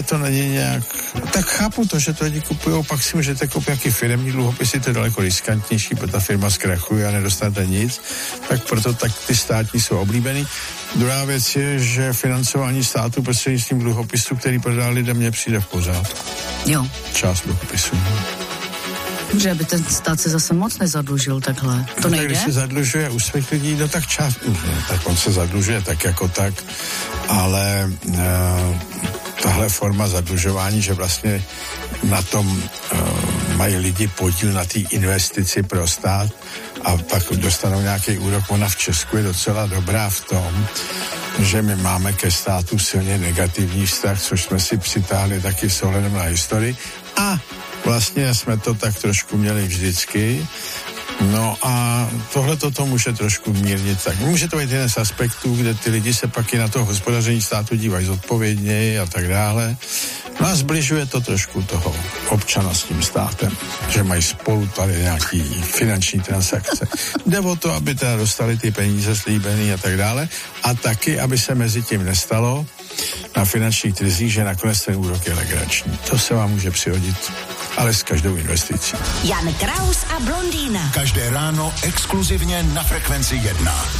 To není nějak... Tak chápu to, že to lidi kupují, pak si můžete koupit nějaký firemní dluhopisy, to je daleko riskantnější, protože ta firma zkrachuje a nedostanete nic, tak proto tak ty státní jsou oblíbený. Druhá věc je, že financování státu prostřednictvím dluhopisů, který prodá lidem, mně přijde v pořádku. Jo. Část dluhopisů. Že aby ten stát se zase moc nezadlužil takhle. To nejde? Když se zadlužuje u svých lidí, no tak část, tak on se zadlužuje tak jako tak, ale tahle forma zadlužování, že vlastně na tom mají lidi podíl na té investici pro stát a pak dostanou nějaký úrok. Ona v Česku je docela dobrá v tom, že my máme ke státu silně negativní vztah, což jsme si přitáhli taky s ohledem na historii a vlastně jsme to tak trošku měli vždycky. No a tohle to může trošku mírnit. Tak může to být jeden z aspektů, kde ty lidi se pak i na to hospodaření státu dívají zodpovědněji a tak dále. No a zbližuje to trošku toho občana s tím státem, že mají spolu tady nějaký finanční transakce. Jde o to, aby teda dostali ty peníze slíbený a tak dále a taky, aby se mezi tím nestalo na finančních trzích, že nakonec ten úrok je legrační. To se vám může přihodit, ale s každou investicí. Jan Kraus a blondýna. Každé ráno exkluzivně na Frekvenci 1.